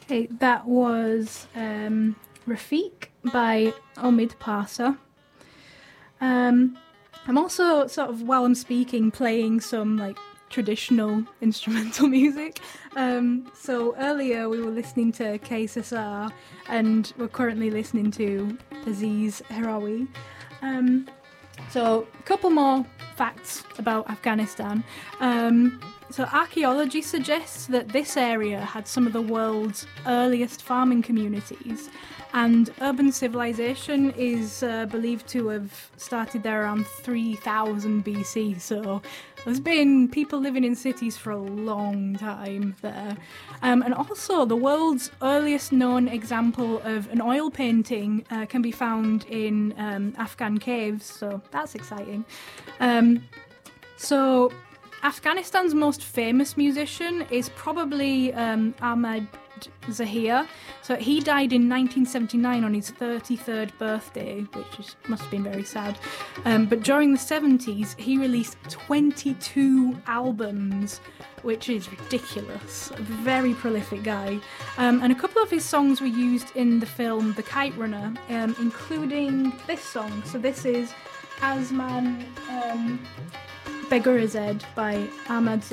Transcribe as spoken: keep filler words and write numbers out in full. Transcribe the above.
Okay, that was um, Rafiq by Omid Parsa. Um, I'm also sort of, while I'm speaking, playing some like traditional instrumental music. Um, so earlier we were listening to K S S R, and we're currently listening to Aziz Herawi. Um, so a couple more facts about Afghanistan. Um, so archaeology suggests that this area had some of the world's earliest farming communities, and urban civilization is uh, believed to have started there around three thousand B C, so there's been people living in cities for a long time there. Um, and also, the world's earliest known example of an oil painting uh, can be found in um, Afghan caves, so that's exciting. Um, so, Afghanistan's most famous musician is probably um, Ahmad Zahir. So he died in nineteen seventy-nine on his thirty-third birthday, which is, must have been very sad. Um, but during the seventies, he released twenty-two albums, which is ridiculous. A very prolific guy. Um, and a couple of his songs were used in the film The Kite Runner, um, including this song. So this is Azman um, Begurized by Ahmad